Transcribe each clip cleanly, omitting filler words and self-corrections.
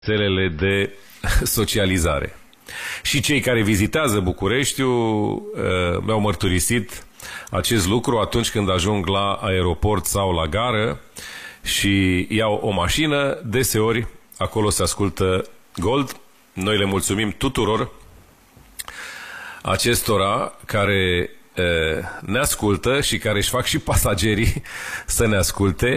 rețelele de socializare. Și cei care vizitează Bucureștiul mi-au mărturisit acest lucru atunci când ajung la aeroport sau la gară și iau o mașină, deseori acolo se ascultă Gold. Noi le mulțumim tuturor acestora care ne ascultă și care își fac și pasagerii să ne asculte.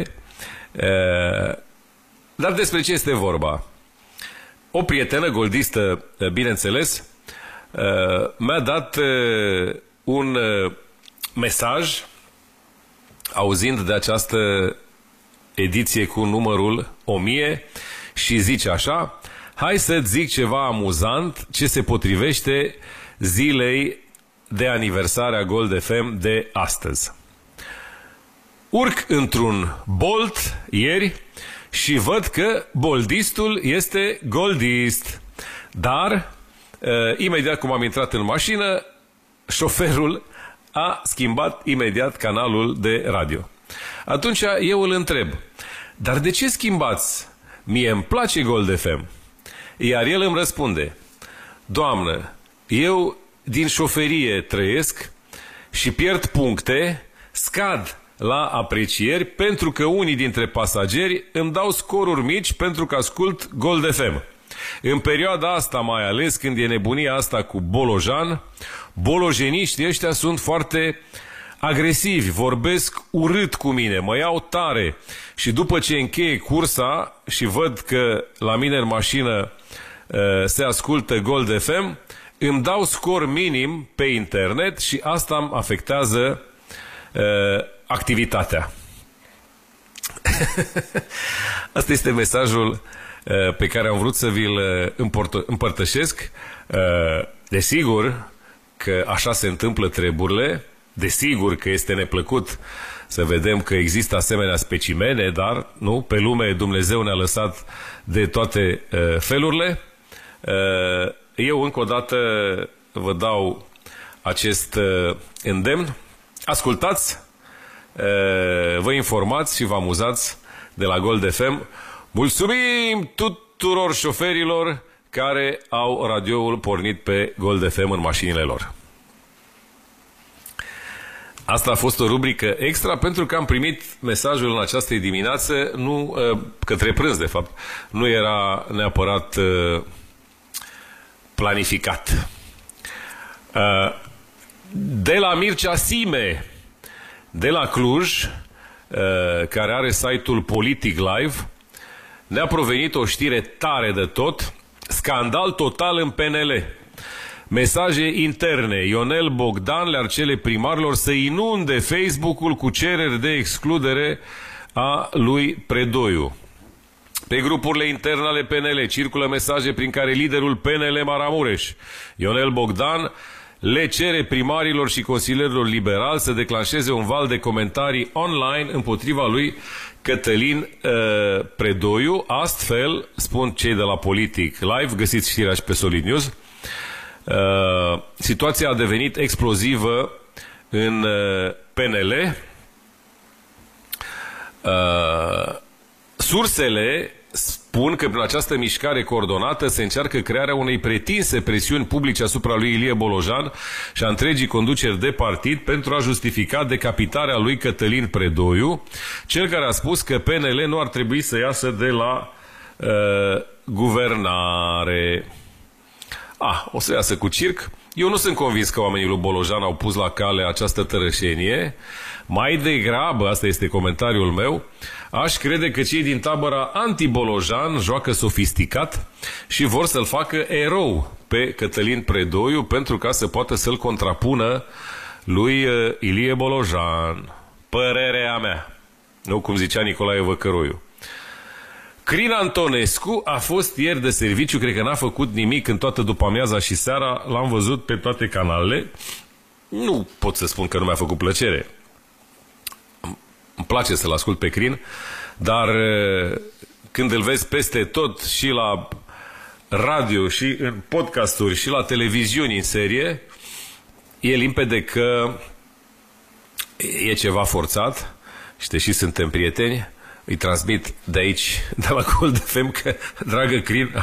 Dar despre ce este vorba? O prietenă goldistă, bineînțeles, mi-a dat un mesaj auzind de această ediție cu numărul 1000 și zice așa: hai să-ți zic ceva amuzant ce se potrivește zilei de aniversare a Gold FM de astăzi. Urc într-un Bolt ieri și văd că boldistul este goldist. Dar, imediat cum am intrat în mașină, șoferul a schimbat imediat canalul de radio. Atunci eu îl întreb: dar de ce schimbați? Mie îmi place Gold FM. Iar el îmi răspunde: doamnă, eu din șoferie trăiesc și pierd puncte, scad la aprecieri pentru că unii dintre pasageri îmi dau scoruri mici pentru că ascult Gold FM. În perioada asta, mai ales când e nebunia asta cu Bolojan, bolojeniștii ăștia sunt foarte agresivi, vorbesc urât cu mine, mă iau tare și după ce încheie cursa și văd că la mine în mașină se ascultă Gold FM, îmi dau scor minim pe internet și asta îmi afectează activitatea. Asta este mesajul pe care am vrut să vi-l împărtășesc. Desigur că așa se întâmplă treburile, desigur că este neplăcut să vedem că există asemenea specimene, dar nu, pe lume Dumnezeu ne-a lăsat de toate felurile. Eu încă o dată vă dau acest îndemn: ascultați, vă informați și vă amuzați de la Gold FM. Mulțumim tuturor șoferilor care au radioul pornit pe Gold FM în mașinile lor. Asta a fost o rubrică extra pentru că am primit mesajul în această dimineață, nu către prânz de fapt, nu era neapărat planificat. De la Mircea Sime, de la Cluj, care are site-ul Politic Live, ne-a provenit o știre tare de tot: scandal total în PNL. Mesaje interne. Ionel Bogdan le-ar cere primarilor să inunde Facebook-ul cu cereri de excludere a lui Predoiu. Pe grupurile interne ale PNL circulă mesaje prin care liderul PNL Maramureș, Ionel Bogdan, le cere primarilor și consilierilor liberali să declanșeze un val de comentarii online împotriva lui Cătălin Predoiu. Astfel, spun cei de la Politic Live, găsiți știrea și pe Solid News, situația a devenit explozivă în PNL. Sursele spun că prin această mișcare coordonată se încearcă crearea unei pretinse presiuni publice asupra lui Ilie Bolojan și a întregii conduceri de partid pentru a justifica decapitarea lui Cătălin Predoiu, cel care a spus că PNL nu ar trebui să iasă de la guvernare. O să iasă cu circ. Eu nu sunt convins că oamenii lui Bolojan au pus la cale această tărășenie. Mai degrabă, asta este comentariul meu, aș crede că cei din tabăra anti-Bolojan joacă sofisticat și vor să-l facă erou pe Cătălin Predoiu pentru ca să poată să-l contrapună lui Ilie Bolojan. Părerea mea. Nu cum zicea Nicolae Văcăroiu. Crin Antonescu a fost ieri de serviciu, cred că n-a făcut nimic în toată după-amiaza și seara, l-am văzut pe toate canalele. Nu pot să spun că nu mi-a făcut plăcere. Îmi place să-l ascult pe Crin, dar când îl vezi peste tot, și la radio, și în podcasturi, și la televiziuni în serie, e limpede că e ceva forțat și deși suntem prieteni, îi transmit de aici, de la Gold FM, că, dragă Crin,